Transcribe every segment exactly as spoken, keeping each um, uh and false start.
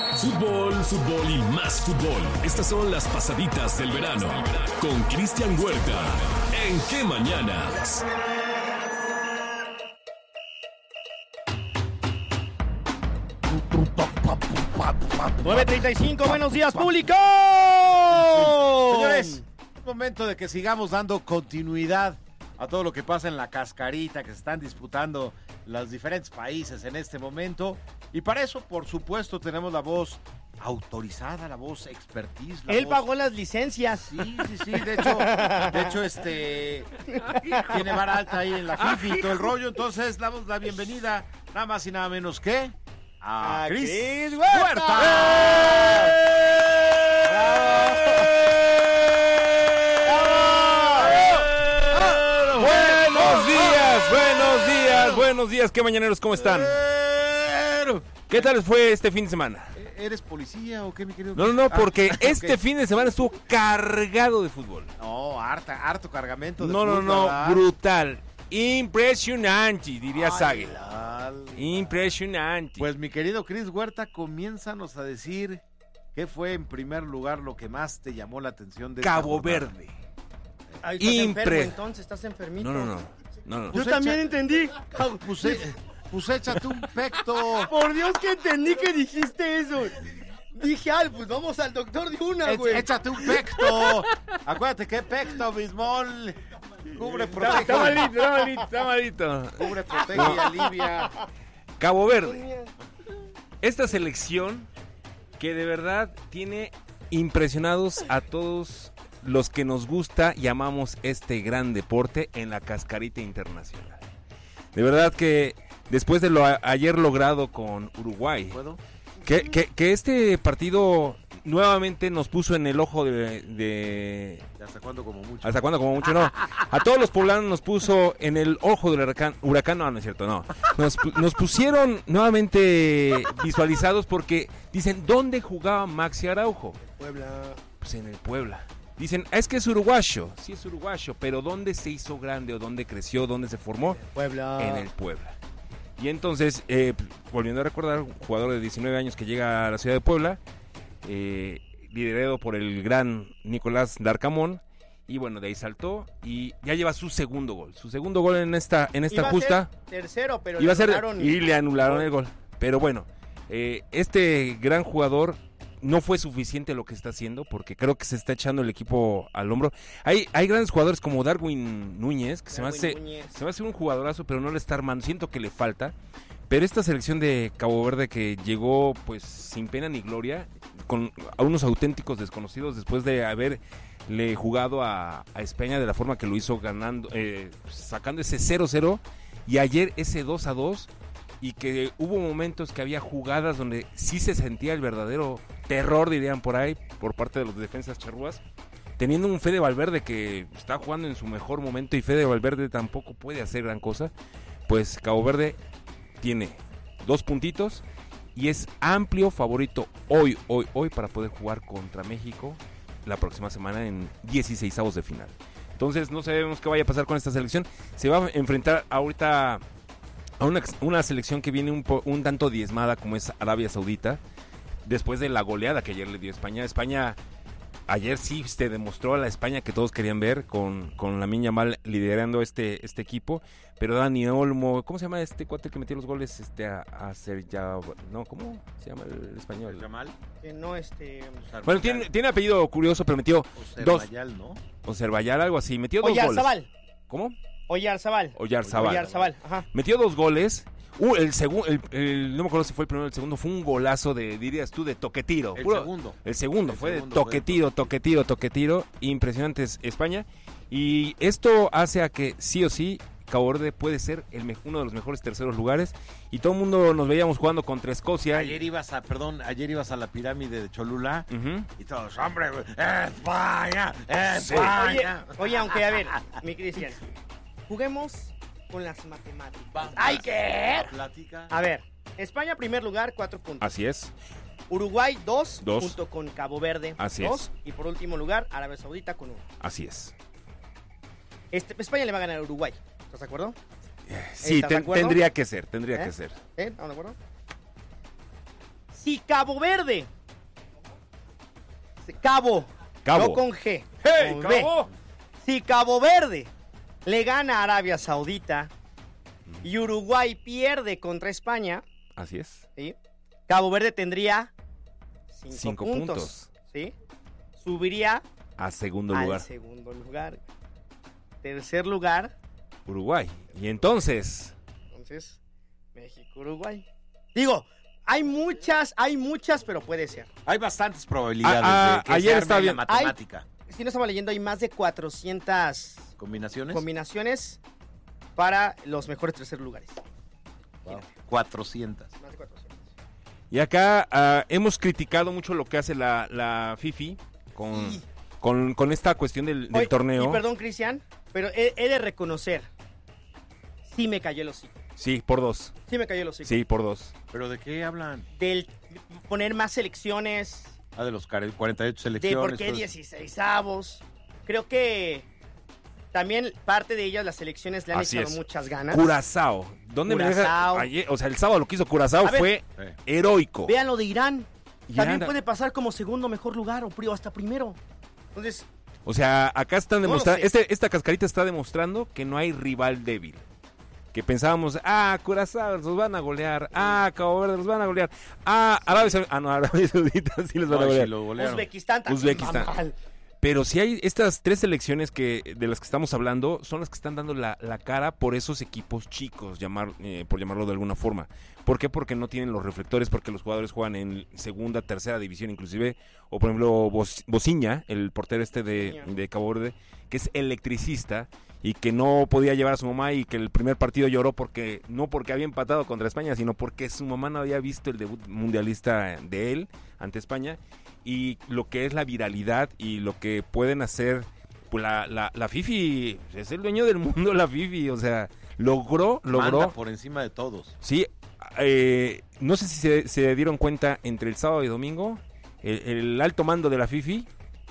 Fútbol, fútbol y más fútbol. Estas son las pasaditas del verano con Cristian Huerta. ¿En qué mañanas? nueve treinta y cinco, buenos días, público. Señores, es momento de que sigamos dando continuidad a todo lo que pasa en la cascarita que se están disputando los diferentes países en este momento. Y para eso, por supuesto, tenemos la voz autorizada, la voz expertise. La Él voz... pagó las licencias. Sí, sí, sí, de hecho, de hecho, este, tiene vara alta ahí en la FIFA y todo el rollo. Entonces, damos la bienvenida, nada más y nada menos que a, A Cris Cris Huerta. Huerta. Buenos días, buenos días, buenos días, ¿qué mañaneros? ¿Cómo están? ¿Qué tal fue este fin de semana? ¿Eres policía o qué, mi querido? No, no, no, porque Ah, este ok. fin de semana estuvo cargado de fútbol. No, harta, harto cargamento de No, no, fútbol, no, ¿verdad? brutal. Impresionante, diría Ay, Sague. la- Impresionante. Pues mi querido Cris Huerta, comiénzanos a decir qué fue en primer lugar lo que más te llamó la atención de esta Cabo jornada. Verde. Ay, estás Impre- enfermo, entonces estás enfermito. No, no, no. no, no. Yo Pues también echa- entendí. Pues, eh, pues échate un pecto. Por Dios que entendí que dijiste eso. Dije, ay, pues vamos al doctor de una, Ech- güey. échate un pecto. Acuérdate que pecto, bismol. Cubre, protege. Está malito, está malito, está malito. Cubre, protege y alivia. Cabo Verde. Esta selección que de verdad tiene impresionados a todos los que nos gusta y amamos este gran deporte en la cascarita internacional. De verdad que después de lo a- ayer logrado con Uruguay, ¿Puedo? que, que, que este partido nuevamente nos puso en el ojo de... de ¿Hasta cuándo como mucho? ¿Hasta cuándo? Como mucho, no. A todos los poblanos nos puso en el ojo del huracán. Huracán, no, no es cierto, no. Nos, pu- nos pusieron nuevamente visualizados porque dicen, ¿dónde jugaba Maxi Araujo? Puebla. Pues en el Puebla. Dicen, es que es uruguayo. Sí es uruguayo, pero ¿dónde se hizo grande o dónde creció, dónde se formó? Puebla. En el Puebla. Y entonces, eh, volviendo a recordar, un jugador de diecinueve años que llega a la ciudad de Puebla, eh, liderado por el gran Nicolás Darcamón, y bueno, de ahí saltó y ya lleva su segundo gol. Su segundo gol en esta, en esta Iba a justa. ser tercero, pero Iba a le ser anularon- y le anularon el gol. Pero bueno, eh, este gran jugador no fue suficiente lo que está haciendo porque creo que se está echando el equipo al hombro. Hay, hay grandes jugadores como Darwin Núñez, que se me, Darwin hace, Núñez. se me hace un jugadorazo, pero no le está armando. Siento que le falta. Pero esta selección de Cabo Verde que llegó pues sin pena ni gloria, con a unos auténticos desconocidos después de haberle jugado a, a España de la forma que lo hizo, ganando, eh, sacando ese cero cero y ayer ese dos a dos, y que hubo momentos que había jugadas donde sí se sentía el verdadero terror, dirían por ahí, por parte de los defensas charrúas, teniendo un Fede Valverde que está jugando en su mejor momento y Fede Valverde tampoco puede hacer gran cosa. Pues Cabo Verde tiene dos puntitos y es amplio favorito hoy, hoy, hoy para poder jugar contra México la próxima semana en dieciseisavos de final. Entonces no sabemos qué vaya a pasar con esta selección. Se va a enfrentar ahorita a una, una selección que viene un, po, un tanto diezmada como es Arabia Saudita, después de la goleada que ayer le dio España. España ayer sí se demostró a la España que todos querían ver, con, con Lamine Yamal liderando este, este equipo, pero Dani Olmo, ¿cómo se llama este cuate que metió los goles? Este, a, a ser ya, no, ¿cómo se llama el español? Yamal. Que no, este... Bueno, tiene, tiene apellido curioso, pero metió dos, Mayal, ¿no? o Cervallal, algo así, metió dos goles. Oyarzabal. ¿Cómo? Oyarzabal. Oyarzabal. Oyarzabal, ajá. Metió dos goles. Uh, el segundo, el, el, no me acuerdo si fue el primero o el segundo, fue un golazo de, dirías tú, de toquetiro. El Puro- segundo. El segundo, El fue segundo de fue toquetiro, de toquetiro, toquetiro. Impresionante es España. Y esto hace a que sí o sí Cabo Verde puede ser el me- uno de los mejores terceros lugares. Y todo el mundo nos veíamos jugando contra Escocia. Ayer ibas a, perdón, ayer ibas a la pirámide de Cholula Ujú. y todos, hombre, güey, España, Oye, España. oye, aunque, a ver, mi Cristian, juguemos con las matemáticas. ¡Ay, qué! Plática. A ver, España primer lugar, cuatro puntos. Así es. Uruguay, dos, Dos. junto con Cabo Verde, Así dos. Y por último lugar, Arabia Saudita con uno. Así es. Este, España le va a ganar a Uruguay. ¿Estás de acuerdo? Sí, ¿Estás de ten- acuerdo? tendría que ser, tendría ¿Eh? que ser. ¿Eh? ¿Estamos de acuerdo? Si Cabo Verde, Cabo, Cabo. no con G, ¡Hey, con B. Cabo! Si Cabo Verde le gana a Arabia Saudita y Uruguay pierde contra España, Así es. ¿sí? Cabo Verde tendría cinco, Cinco puntos, puntos. ¿sí? Subiría A segundo al lugar, segundo lugar. Tercer lugar, Uruguay. Y entonces, entonces, México-Uruguay. Digo, hay muchas, hay muchas, pero puede ser. Hay bastantes probabilidades Ah, ah, de que ayer se arme estaba la bien. matemática. Si no estaba leyendo, hay más de cuatrocientas ¿Combinaciones? combinaciones para los mejores tercer lugares. Wow. cuatrocientas. Más de cuatrocientas. y acá ah, hemos criticado mucho lo que hace la, la FIFA con, Sí. con, con esta cuestión del, del Oye, torneo. Y perdón, Cristian, pero he, he de reconocer, sí me cayó el hocico. Sí, por dos. Sí me cayó el hocico. Sí, por dos. ¿Pero de qué hablan? Del poner más selecciones, Ah, de los car- cuarenta y ocho de selecciones. por qué todo eso. dieciseisavos. Creo que también parte de ellas las selecciones le han Así echado es. muchas ganas. Curazao. ¿Dónde me deja? Curazao. Ayer, o sea, el sábado lo que hizo Curazao A ver. fue Eh. heroico. Vean lo de Irán. Irán- También puede pasar como segundo mejor lugar o pri- o hasta primero. Entonces, O sea, acá están No lo demostrando, sé. este, esta cascarita está demostrando que no hay rival débil. Que pensábamos, ah, Curazao los van a golear, ah, Cabo Verde los van a golear, ah, Arabia Saudita, ah, no, Arabia Saudita sí los van a No, golear. si lo golearon. Uzbekistán también Uzbekistán. va mal. Pero si hay estas tres selecciones que de las que estamos hablando, son las que están dando la, la cara por esos equipos chicos, llamar, eh, por llamarlo de alguna forma. ¿Por qué? Porque no tienen los reflectores, porque los jugadores juegan en segunda, tercera división inclusive, o por ejemplo Bo- Bociña, el portero este de, de Cabo Verde, que es electricista y que no podía llevar a su mamá y que el primer partido lloró porque no porque había empatado contra España, sino porque su mamá no había visto el debut mundialista de él ante España, y lo que es la viralidad y lo que pueden hacer, pues la, la, la FIFA es el dueño del mundo, la FIFA, o sea, logró, logró, Manda por encima de todos. sí, eh, no sé si se, se dieron cuenta entre el sábado y domingo, el, el alto mando de la FIFA,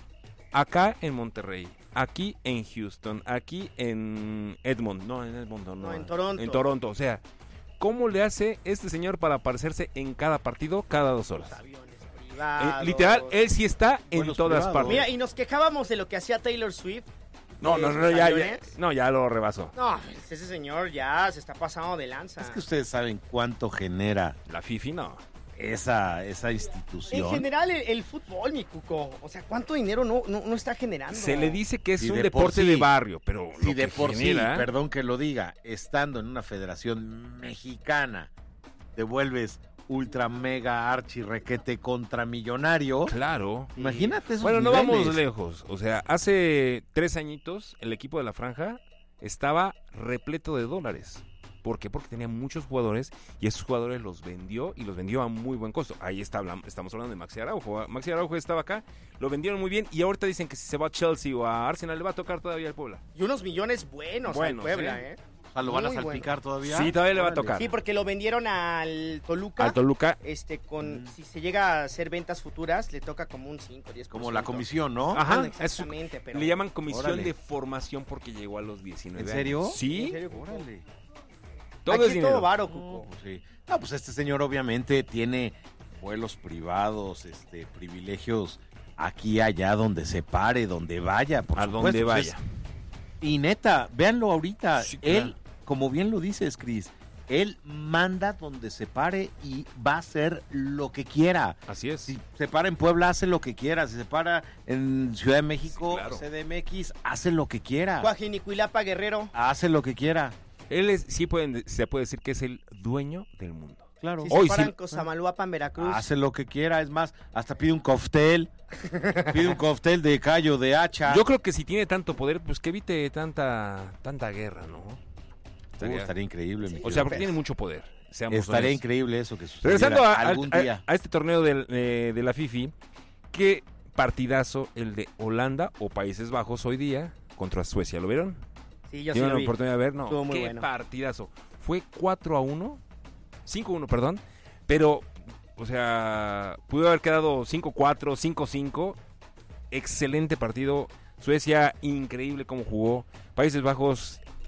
acá en Monterrey, aquí en Houston, aquí en Edmond, no, en Edmonton, no, No, en Toronto. en Toronto, o sea, ¿cómo le hace este señor para aparecerse en cada partido cada dos horas? Aviones Eh, privados. literal, él sí está en Vuelos todas privados. partes. Mira, y nos quejábamos de lo que hacía Taylor Swift. no, de no, sus no, ya, ya, aviones. no, ya lo rebasó. No, ese señor ya se está pasando de lanza. Es que ustedes saben cuánto genera La FIFA no. esa, esa En institución. general, el, el fútbol, mi cuco. O sea, ¿cuánto dinero no, no, no está generando? Se le dice que es Y un de por deporte sí. de barrio, pero Si lo de que por genera, sí, perdón que lo diga, estando en una federación mexicana, te vuelves ultra mega archi requete contra millonario. claro. Imagínate esos Bueno, no niveles. vamos lejos. O sea, hace tres añitos el equipo de la Franja estaba repleto de dólares. ¿Por qué? Porque tenía muchos jugadores y esos jugadores los vendió y los vendió a muy buen costo. Ahí está, hablam- estamos hablando de Maxi Araujo. Maxi Araujo estaba acá, lo vendieron muy bien y ahorita dicen que si se va a Chelsea o a Arsenal le va a tocar todavía el Puebla. Y unos millones buenos Buenos, al Puebla, ¿eh? ¿eh? O sea, ¿lo van a Muy salpicar todavía? Sí, todavía le va a Órale. tocar. Sí, porque lo vendieron al Toluca. Al Toluca. Este, con, Mm. si se llega a hacer ventas futuras, le toca como un cinco, diez por ciento. Como la comisión, ¿no? Ajá, Bueno, es- exactamente, pero... Le llaman comisión Órale. de formación porque llegó a los diecinueve ¿En serio? años. Sí, ¿En serio, Cuco? Órale. todo Aquí es dinero. todo varo, No, Cuco. pues sí. No, pues este señor obviamente tiene vuelos privados, este, privilegios aquí y allá, donde se pare, donde vaya, por A supuesto, donde pues, vaya. es- Y neta, véanlo ahorita, Sí, claro. él, como bien lo dices, Cris, él manda donde se pare y va a hacer lo que quiera. Así es. Si se para en Puebla, hace lo que quiera. Si se para en Ciudad de México, Sí, claro. C D M X, hace lo que quiera. Guajinicuilapa, Guerrero. Hace lo que quiera. Él es, sí pueden, se puede decir que es el dueño del mundo. Claro. Si Hoy se paran sí. Cosamaloapan, Veracruz. Hace lo que quiera, es más, hasta pide un cóctel, pide un cóctel de callo, de hacha. Yo creo que si tiene tanto poder, pues que evite tanta tanta guerra, ¿no? Uh, Estaría- estaría increíble, mi o querido. sea, porque tiene mucho poder. Seamos Estaría honestos. increíble eso que sucediera Regresando a, algún a- día. a este torneo del, eh, de la FIFA, qué partidazo el de Holanda o Países Bajos hoy día contra Suecia. ¿Lo vieron? Sí, yo sí ¿Tuvieron lo la vi. oportunidad de ver? No. Estuvo muy qué bueno. partidazo. Fue cuatro a uno, cinco a uno, perdón, pero, o sea, pudo haber quedado cinco cuatro, cinco cinco. Excelente partido. Suecia, increíble cómo jugó. Países Bajos,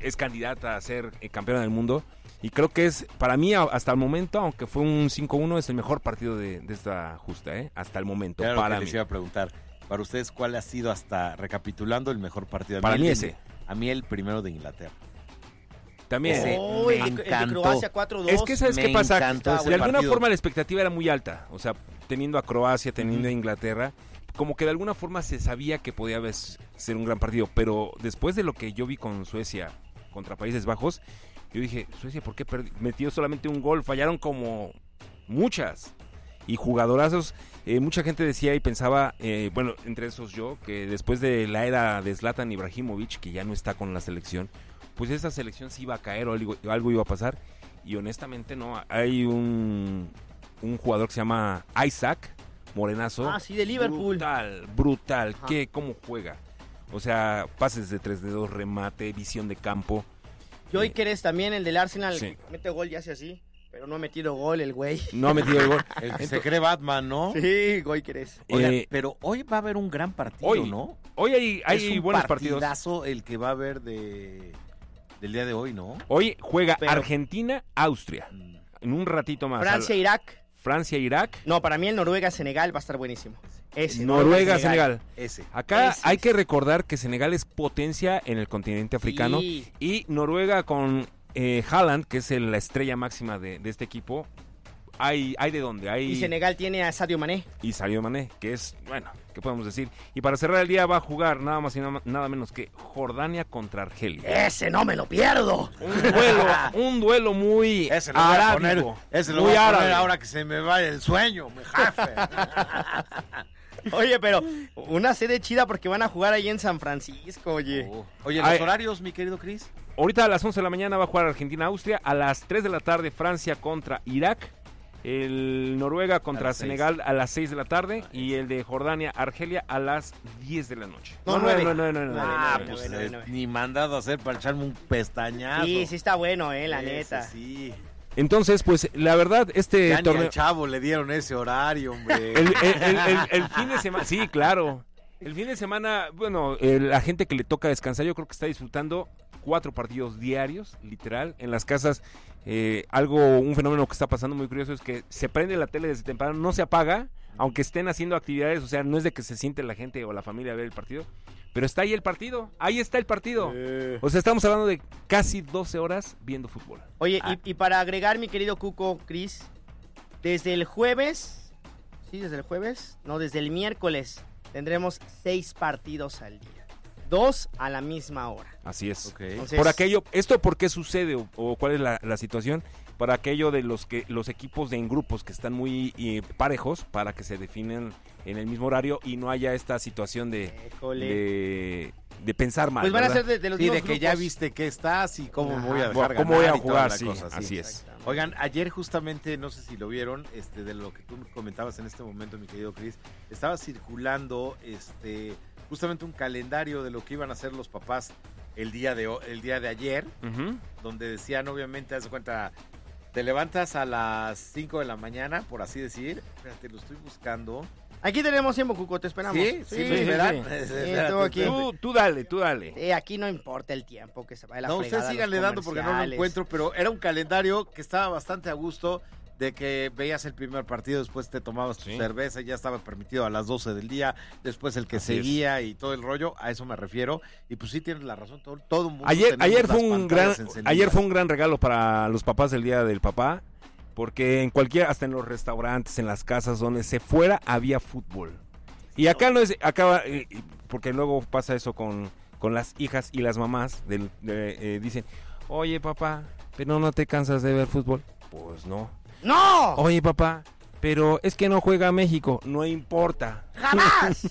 es candidata a ser eh, campeona del mundo. Y creo que es, para mí, a- hasta el momento, aunque fue un cinco uno, es el mejor partido de, de esta justa, ¿eh? Hasta el momento, Claro para que mí. les iba a preguntar. Para ustedes, ¿cuál ha sido, hasta recapitulando, el mejor partido? A Para el mí de- ese. A mí el primero de Inglaterra. También. Ese Oh, me el, de, el de encantó. Croacia cuatro dos. Es que, ¿sabes Me qué pasa? encantó De ese alguna partido. forma la expectativa era muy alta. O sea, teniendo a Croacia, teniendo Ujú. a Inglaterra, como que de alguna forma se sabía que podía ves- ser un gran partido. Pero después de lo que yo vi con Suecia contra Países Bajos, yo dije, Suecia, ¿por qué perdi- metió solamente un gol? Fallaron como muchas. Y jugadorazos, eh, mucha gente decía y pensaba, eh, bueno, entre esos yo, que después de la era de Zlatan Ibrahimovic, que ya no está con la selección, pues esa selección sí iba a caer o algo, algo iba a pasar. Y honestamente no, hay un, un jugador que se llama Isaac Morenazo. Ah, sí, de Liverpool. Brutal, brutal, Ajá. que cómo juega. O sea, pases de tres dedos, remate, visión de campo. Joy Querés también, el del Arsenal, Sí. mete gol y hace así, pero no ha metido gol el güey. No ha metido el gol. El que se cree Batman, ¿no? Sí, Joy Querés. Oigan, Eh, pero hoy va a haber un gran partido, hoy, ¿no? Hoy hay, hay es un buenos partidos. partidazo el que va a haber de del día de hoy, ¿no? Hoy juega Pero- Argentina-Austria. Mm. En un ratito más. Francia-Irak. Francia-Irak. No, para mí el Noruega-Senegal va a estar buenísimo. Ese, Noruega-Senegal. Ese. Acá Ese hay es. que recordar que Senegal es potencia en el continente africano. Sí. Y Noruega con eh, Haaland, que es el- la estrella máxima de, de este equipo, hay, hay de dónde. Hay, Y Senegal tiene a Sadio Mané. y Sadio Mané, que es, bueno, ¿qué podemos decir? Y para cerrar el día va a jugar nada más y nada, nada menos que Jordania contra Argelia. Ese no me lo pierdo. Un duelo, un duelo muy Ese lo voy a poner, arábigo. ese lo muy voy a árabe. poner ahora que se me vaya el sueño, me jefe. Oye, pero una sede chida porque van a jugar ahí en San Francisco, oye. Oh. Oye, los Ay. horarios, mi querido Cris. Ahorita a las once de la mañana va a jugar Argentina-Austria. A las tres de la tarde Francia contra Irak. El Noruega A contra las seis. Senegal a las seis de la tarde. Y el de Jordania-Argelia a las diez de la noche. No, nueve. no, no, no, no, no, Ah, no, no. pues nueve, eh, nueve. ni mandado a hacer para echarme un pestañazo. Sí, sí está bueno, eh, la Ese neta. Sí. Entonces, pues la verdad, este Ya ni torneo... al chavo le dieron ese horario, hombre. El, el- el- el- el fin de semana, sí, claro. El fin de semana, bueno, eh, la gente que le toca descansar, yo creo que está disfrutando cuatro partidos diarios, literal, en las casas. Eh, algo, un fenómeno que está pasando muy curioso es que se prende la tele desde temprano, no se apaga, aunque estén haciendo actividades, o sea, no es de que se siente la gente o la familia a ver el partido, pero está ahí el partido, ahí está el partido. O sea, estamos hablando de casi doce horas viendo fútbol. Oye, Ah. y, y para agregar, mi querido Cuco, Cris, desde el jueves, sí, desde el jueves, no, desde el miércoles, tendremos seis partidos al día. Dos a la misma hora. Así es. Ok. Entonces, Por aquello, ¿esto por qué sucede o, o cuál es la, la situación? Para aquello de los que los equipos de en grupos que están muy eh, parejos para que se definen en el mismo horario y no haya esta situación de, Híjole. de, de pensar mal. Pues van a ¿verdad? ser de, de los Sí, de mismos que ya grupos. viste que estás y cómo Ajá. voy a Bueno, dejar ¿cómo voy a ganar y toda jugar? la Sí, cosa, así es. Exactamente. Oigan, ayer justamente, no sé si lo vieron, este, de lo que tú comentabas en este momento, mi querido Chris, estaba circulando este, justamente un calendario de lo que iban a hacer los papás el día de, ho- el día de ayer, Ujú. donde decían, obviamente, haz de cuenta, te levantas a las cinco de la mañana, por así decir. Espérate, lo estoy buscando. Aquí tenemos tiempo, Cuco, te esperamos. Sí, sí, me sí, esperan. sí. Espérate, tú aquí. espérate. Tú, tú dale, tú dale. Sí, aquí no importa el tiempo que se vaya la No, fregada, ustedes síganle los dando porque no lo comerciales. encuentro, pero era un calendario que estaba bastante a gusto, de que veías el primer partido, después te tomabas tu Sí. cerveza, ya estaba permitido a las doce del día, después el que Así seguía y todo el rollo, a eso me refiero, y pues sí tienes la razón, todo, todo mundo Ayer, tenemos ayer fue las un gran, pantallas encendidas. ayer fue un gran regalo para los papás del Día del Papá, porque en cualquier, hasta en los restaurantes, en las casas, donde se fuera, había fútbol. Y acá no es, acá, eh, porque luego pasa eso con, con las hijas y las mamás, del, de, eh, dicen, oye papá, pero no te cansas de ver fútbol. Pues no. ¡No! Oye papá, pero es que no juega México, no importa. ¡Jamás!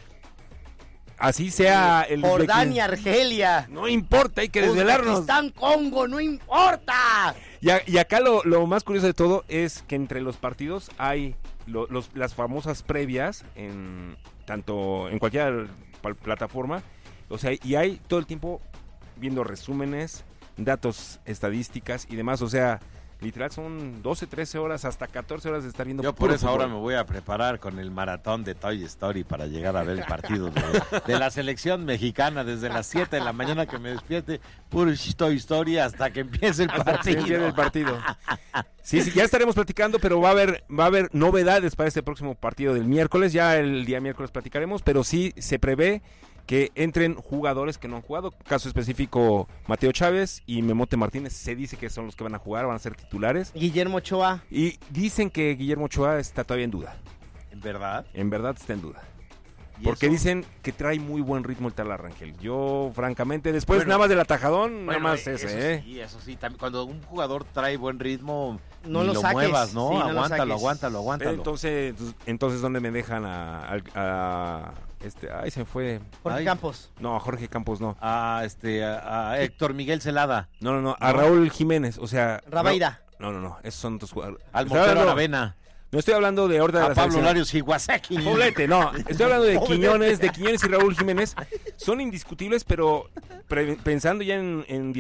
Así sea el de Jordania, que- Argelia. no importa, hay que desvelarnos. Uzbekistán, Congo, no importa. Y, a- y acá lo, lo más curioso de todo es que entre los partidos hay lo- los, las famosas previas, en tanto en cualquier pal- plataforma, o sea, y hay todo el tiempo viendo resúmenes, datos, estadísticas y demás, o sea, literal son doce, trece horas, hasta catorce horas de estar viendo. Yo por puro eso fútbol. ahora me voy a preparar con el maratón de Toy Story para llegar a ver el partido de, de la selección mexicana desde las siete de la mañana que me despierte, puro Toy Story hasta que empiece el Hasta que partido. empiece el partido. Sí, sí, ya estaremos platicando, pero va a haber va a haber novedades para este próximo partido del miércoles. Ya el día miércoles platicaremos, pero sí se prevé que entren jugadores que no han jugado. Caso específico, Mateo Chávez y Memote Martínez. Se dice que son los que van a jugar, van a ser titulares. Guillermo Ochoa. Y dicen que Guillermo Ochoa está todavía en duda. ¿En verdad? En verdad está en duda. ¿Y Porque eso? dicen que trae muy buen ritmo el tal Arrangel. Yo, francamente, después Bueno, nada más del atajadón, nada Bueno, más eso ese, ¿eh? sí, eso sí. También, cuando un jugador trae buen ritmo, No ni lo lo saques, muevas, ¿no? sí, no lo aguántalo, saques. aguántalo, aguántalo. Entonces, entonces, ¿dónde me dejan a, a, a este? Ay, se me fue. Jorge Ay. Campos. No, a Jorge Campos no. A, este, a, a Héctor Miguel Celada, No, no, no, a ¿No? Raúl Jiménez, o sea... Rabaida. No, no, no, esos son otros jugadores. al Estoy Montero hablando- Aravena, No estoy hablando de ahorita de a la Pablo selección. Larios Iwasaki. Poblete, no, estoy hablando de Quiñones, de Quiñones y Raúl Jiménez. Son indiscutibles, pero pre- pensando ya en, en